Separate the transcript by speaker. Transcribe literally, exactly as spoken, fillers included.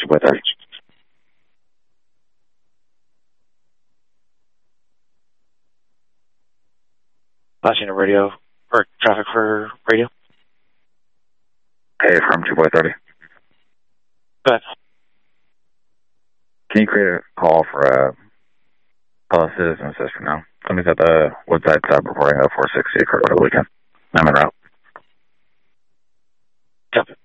Speaker 1: two thirty.
Speaker 2: Last unit radio, or traffic for radio.
Speaker 1: Hey, from two thirty.
Speaker 2: Go ahead.
Speaker 1: Can you create a call for a uh, citizen assistant now? Somebody's at the Woodside sub reporting a four sixty occurred over the weekend. I'm en route.
Speaker 2: Copy.